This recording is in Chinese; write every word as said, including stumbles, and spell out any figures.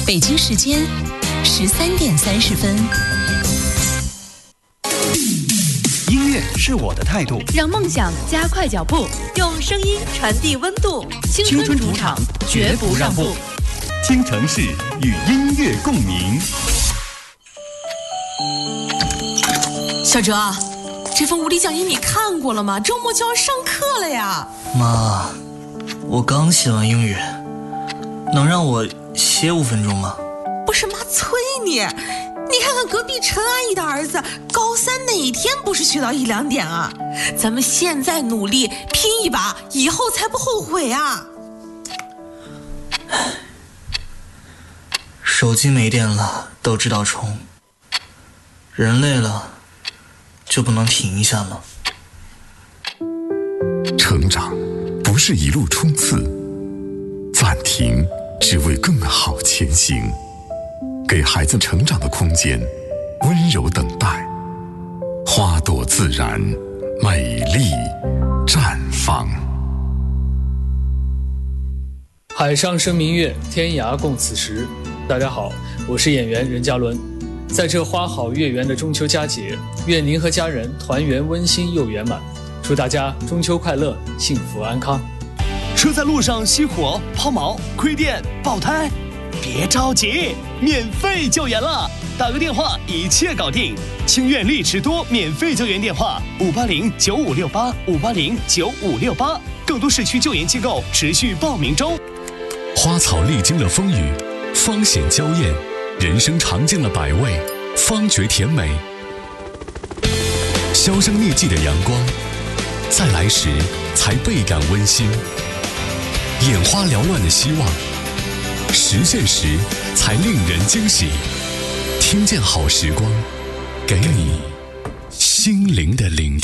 北京时间十三点三十分。 音乐是我的态度， 让梦想加快脚步，用声音传递温度。青春主场，绝不让步。 京城市与音乐共鸣。 小哲，这份物理讲义你看过了吗？周末就要上课了呀。 妈，我刚写完英语，能让我歇五分钟吗？ 不是妈催你，你看看隔壁陈阿姨的儿子，高三哪天不是学到一两点啊？咱们现在努力拼一把，以后才不后悔啊！ 手机没电了都知道充，人累了就不能停一下吗？ 成长不是一路冲刺，暂停只为更好前行。给孩子成长的空间，温柔等待，花朵自然，美丽绽放。 海上生明月，天涯共此时。大家好，我是演员任嘉伦。在这花好月圆的中秋佳节，愿您和家人团圆温馨又圆满。祝大家中秋快乐，幸福安康。 车在路上熄火、抛锚、亏电、爆胎，别着急，免费救援了，打个电话一切搞定。清苑丽驰多免费救援电话五八零九五六八五八零九五六八，更多市区救援机构持续报名中。 花草历经了风雨，方显娇艳；人生尝尽了百味，方觉甜美。销声匿迹的阳光，再来时才倍感温馨；眼花缭乱的希望，实现时才令人惊喜。听见好时光，给你心灵的聆听。